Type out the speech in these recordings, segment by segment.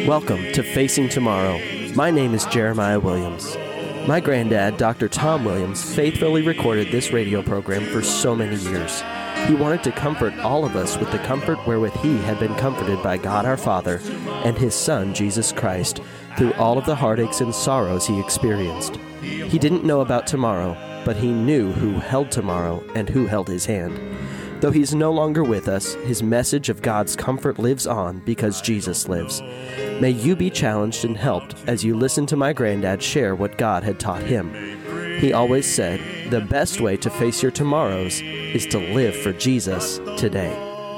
Welcome to Facing Tomorrow. My name is Jeremiah Williams. My granddad, Dr. Tom Williams, faithfully recorded this radio program for so many years. He wanted to comfort all of us with the comfort wherewith he had been comforted by God our Father and his Son, Jesus Christ, through all of the heartaches and sorrows he experienced. He didn't know about tomorrow, but he knew who held tomorrow and who held his hand. Though he's no longer with us, his message of God's comfort lives on because Jesus lives. May you be challenged and helped as you listen to my granddad share what God had taught him. He always said, the best way to face your tomorrows is to live for Jesus today.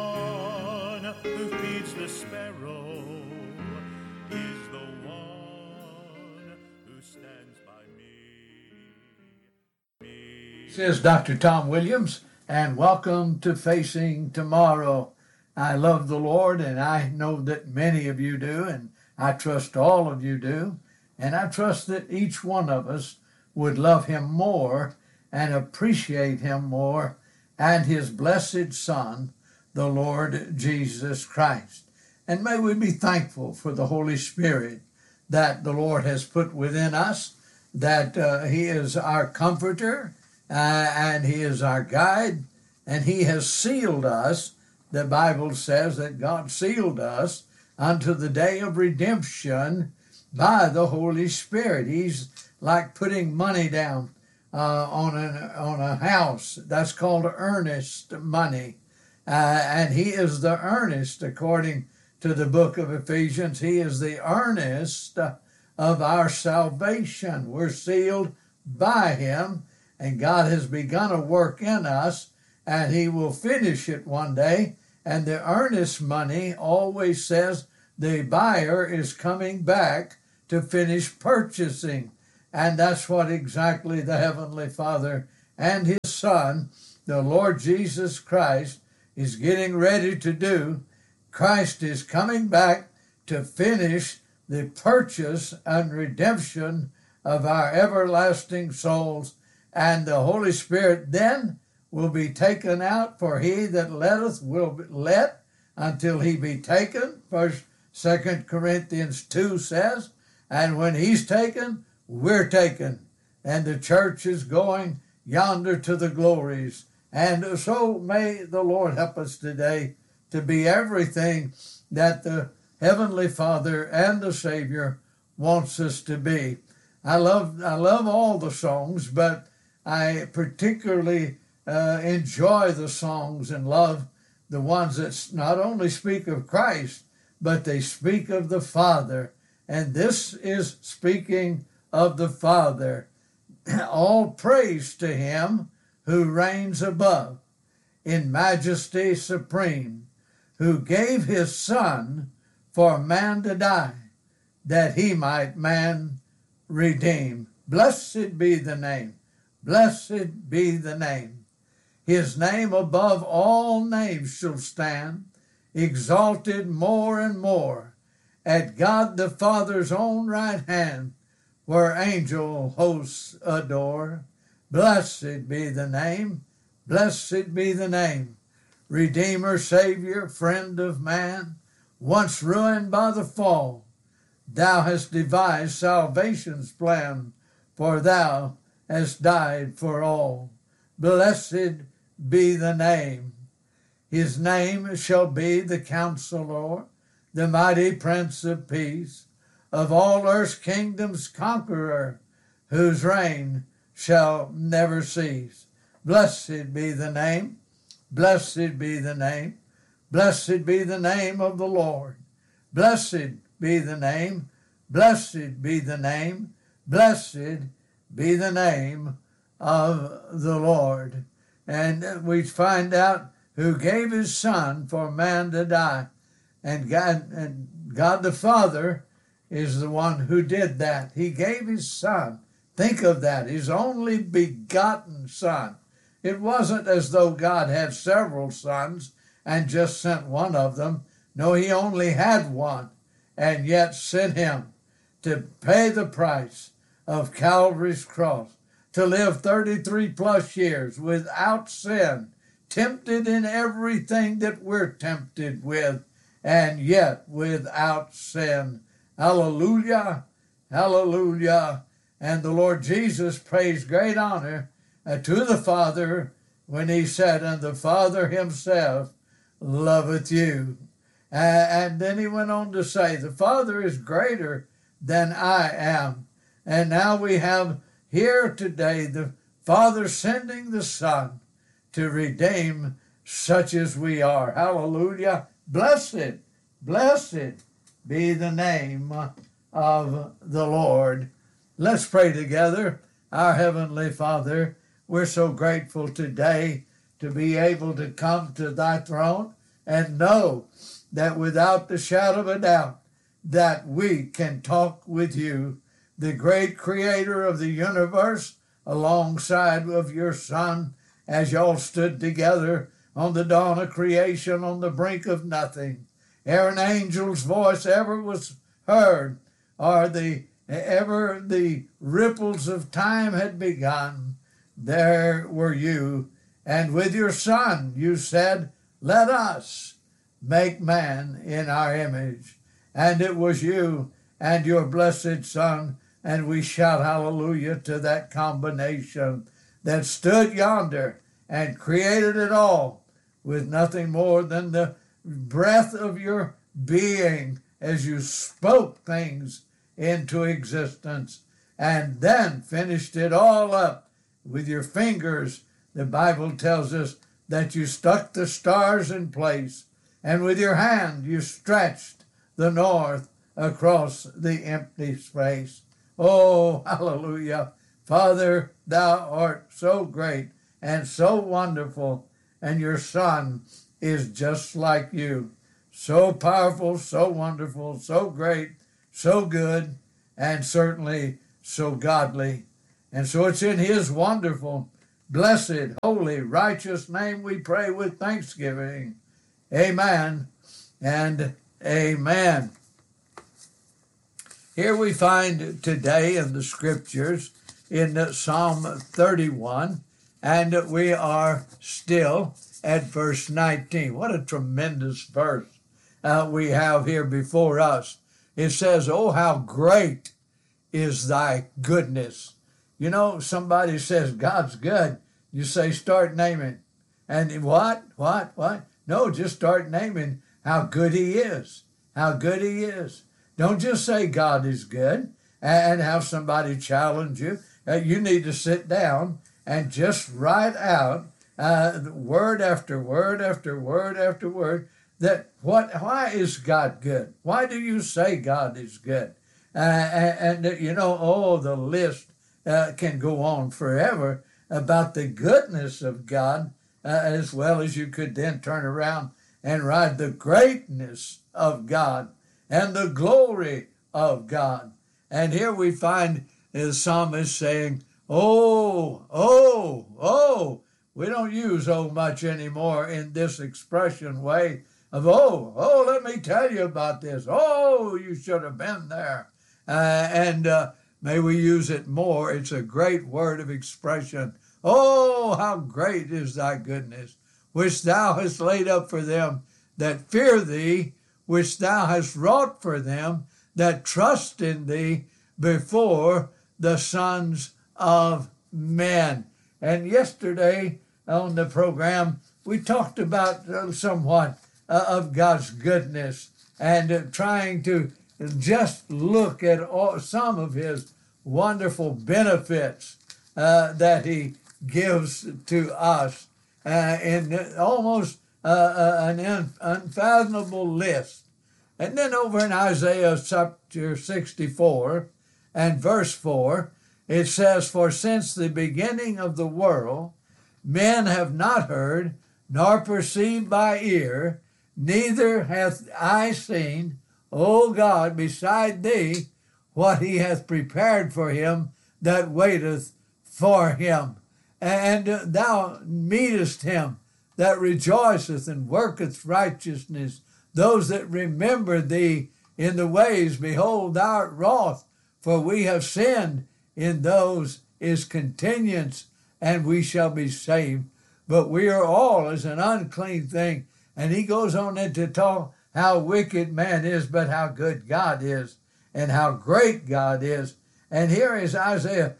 This is Dr. Tom Williams, and welcome to Facing Tomorrow. I love the Lord, and I know that many of you do, and I trust all of you do, and I trust that each one of us would love him more and appreciate him more and his blessed Son, the Lord Jesus Christ. And may we be thankful for the Holy Spirit that the Lord has put within us, that he is our comforter, and he is our guide, and he has sealed us. The Bible says that God sealed us unto the day of redemption by the Holy Spirit. He's like putting money down on a house. That's called earnest money. And he is the earnest, according to the book of Ephesians. He is the earnest of our salvation. We're sealed by him, and God has begun a work in us, and he will finish it one day. And the earnest money always says the buyer is coming back to finish purchasing. And that's what exactly the Heavenly Father and his Son, the Lord Jesus Christ, is getting ready to do. Christ is coming back to finish the purchase and redemption of our everlasting souls. And the Holy Spirit then will be taken out, for he that letteth will be let until he be taken. 2 Corinthians 2 says, and when he's taken, we're taken. And the church is going yonder to the glories. And so may the Lord help us today to be everything that the Heavenly Father and the Savior wants us to be. I love all the songs, but I particularly enjoy the songs and love the ones that not only speak of Christ, but they speak of the Father. And this is speaking of the Father. All praise to him who reigns above in majesty supreme, who gave his Son for man to die, that he might man redeem. Blessed be the name. Blessed be the name. His name above all names shall stand, exalted more and more, at God the Father's own right hand, where angel hosts adore. Blessed be the name, blessed be the name. Redeemer, Savior, friend of man, once ruined by the fall, thou hast devised salvation's plan, for thou hast died for all. Blessed be the name. His name shall be the Counselor, the mighty Prince of Peace, of all earth's kingdoms conqueror, whose reign shall never cease. Blessed be the name, blessed be the name, blessed be the name of the Lord. Blessed be the name, blessed be the name, blessed be the name of the Lord. And we find out who gave his Son for man to die. And God the Father is the one who did that. He gave his Son. Think of that, his only begotten Son. It wasn't as though God had several sons and just sent one of them. No, he only had one, and yet sent him to pay the price of Calvary's cross, to live 33 plus years without sin, tempted in everything that we're tempted with, and yet without sin. Hallelujah, hallelujah. And the Lord Jesus pays great honor to the Father when he said, and the Father himself loveth you. And then he went on to say, the Father is greater than I am. And now we have here today the Father sending the Son to redeem such as we are. Hallelujah. Blessed, blessed be the name of the Lord. Let's pray together. Our Heavenly Father, we're so grateful today to be able to come to thy throne and know that without the shadow of a doubt that we can talk with you, the great creator of the universe, alongside of your Son, as y'all stood together on the dawn of creation on the brink of nothing. Ere an angel's voice ever was heard, or ever the ripples of time had begun, there were you. And with your Son, you said, let us make man in our image. And it was you and your blessed Son, and we shout hallelujah to that combination that stood yonder and created it all with nothing more than the breath of your being as you spoke things into existence and then finished it all up with your fingers. The Bible tells us that you stuck the stars in place, and with your hand you stretched the north across the empty space. Oh, hallelujah. Father, thou art so great and so wonderful, and your Son is just like you. So powerful, so wonderful, so great, so good, and certainly so godly. And so it's in his wonderful, blessed, holy, righteous name we pray with thanksgiving. Amen and amen. Here we find today in the scriptures in Psalm 31, and we are still at verse 19. What a tremendous verse we have here before us. It says, oh, how great is thy goodness. You know, somebody says God's good. You say, start naming. And what? No, just start naming how good he is. How good he is. Don't just say God is good and have somebody challenge you. You need to sit down and just write out word after word after word after word that why is God good? Why do you say God is good? And you know, the list can go on forever about the goodness of God, as well as you could then turn around and write the greatness of God and the glory of God. And here we find the psalmist saying, oh, we don't use oh much anymore in this expression way of, let me tell you about this. Oh, you should have been there. And may we use it more. It's a great word of expression. Oh, how great is thy goodness, which thou hast laid up for them that fear thee, which thou hast wrought for them that trust in thee before the sons of men. And yesterday on the program, we talked about somewhat of God's goodness and trying to just look at some of his wonderful benefits that he gives to us in almost an unfathomable list. And then over in Isaiah chapter 64 and verse 4, it says, for since the beginning of the world, men have not heard, nor perceived by ear, neither hath eye seen, O God, beside thee, what he hath prepared for him that waiteth for him. And thou meetest him that rejoiceth and worketh righteousness, those that remember thee in the ways. Behold, thou art wroth, for we have sinned. In those is continuance, and we shall be saved. But we are all as an unclean thing. And he goes on to talk how wicked man is, but how good God is. and how great God is. And here is Isaiah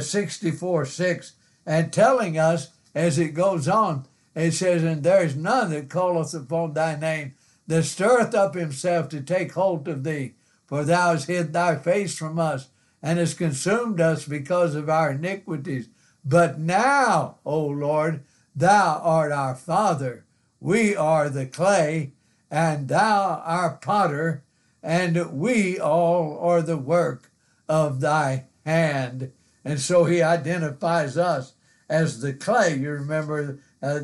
64:6, and telling us as it goes on, it says, and there is none that calleth upon thy name, that stirreth up himself to take hold of thee. For thou hast hid thy face from us, and hast consumed us because of our iniquities. But now, O Lord, thou art our Father. We are the clay, and thou our potter, and we all are the work of thy hand. And so he identifies us as the clay. You remember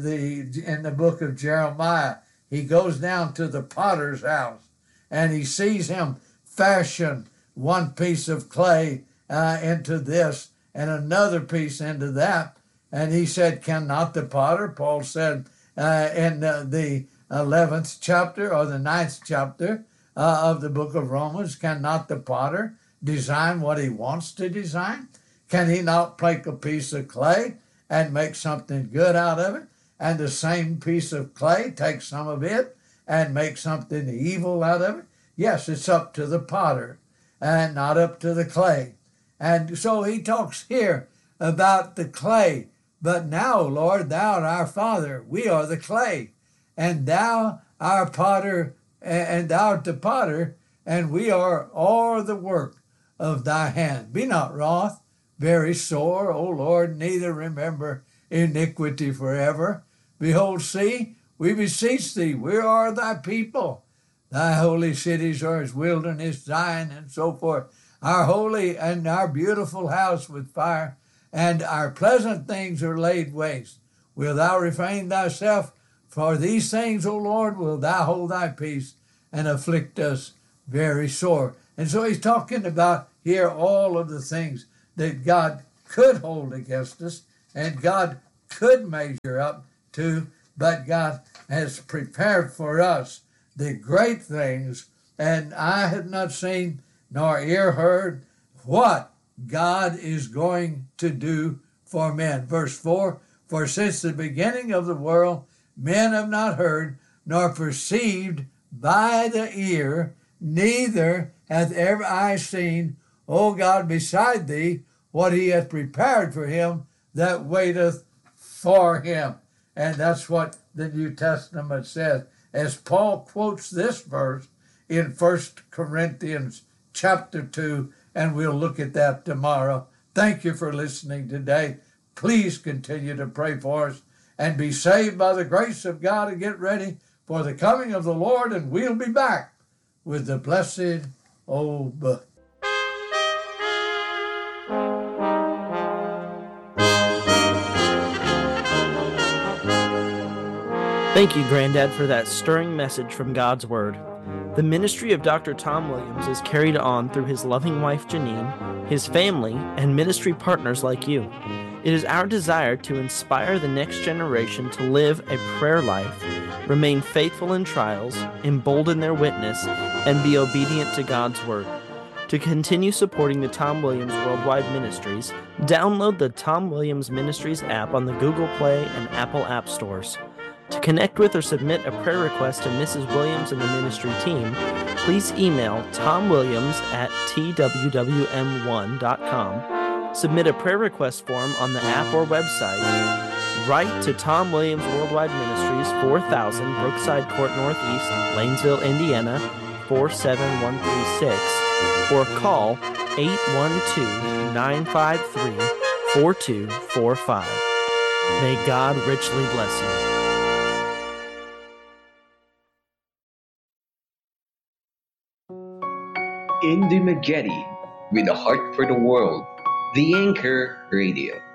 in the book of Jeremiah, he goes down to the potter's house, and he sees him fashion one piece of clay into this and another piece into that. And he said, cannot the potter, Paul said in the 11th chapter or the 9th chapter of the book of Romans, cannot the potter design what he wants to design? Can he not take a piece of clay and make something good out of it? And the same piece of clay, take some of it and make something evil out of it? Yes, it's up to the potter and not up to the clay. And so he talks here about the clay. But now, Lord, thou art our Father. We are the clay. And thou our potter, and thou art the potter, and we are all the work of thy hand. Be not wroth, very sore, O Lord, neither remember iniquity forever. Behold, see, we beseech thee, we are thy people. Thy holy cities are as wilderness, Zion, and so forth. Our holy and our beautiful house with fire, and our pleasant things are laid waste. Wilt thou refrain thyself? For these things, O Lord, will thou hold thy peace and afflict us very sore. And so he's talking about here all of the things that God could hold against us and God could measure up to, but God has prepared for us the great things, and eye have not seen nor ear heard what God is going to do for men. Verse 4, for since the beginning of the world, men have not heard nor perceived by the ear, neither hath ever eye seen, O God, beside thee, what he hath prepared for him that waiteth for him. And that's what the New Testament says. As Paul quotes this verse in 1 Corinthians chapter 2, and we'll look at that tomorrow. Thank you for listening today. Please continue to pray for us and be saved by the grace of God and get ready for the coming of the Lord, and we'll be back with the blessed old book. Thank you, Granddad, for that stirring message from God's Word. The ministry of Dr. Tom Williams is carried on through his loving wife, Janine, his family, and ministry partners like you. It is our desire to inspire the next generation to live a prayer life, remain faithful in trials, embolden their witness, and be obedient to God's Word. To continue supporting the Tom Williams Worldwide Ministries, download the Tom Williams Ministries app on the Google Play and Apple App Stores. To connect with or submit a prayer request to Mrs. Williams and the ministry team, please email tomwilliams@twwm1.com, submit a prayer request form on the app or website, write to Tom Williams Worldwide Ministries, 4000 Brookside Court Northeast, Lanesville, Indiana, 47136, or call 812-953-4245. May God richly bless you. In Dumaguete, with a heart for the world, the Anchor Radio.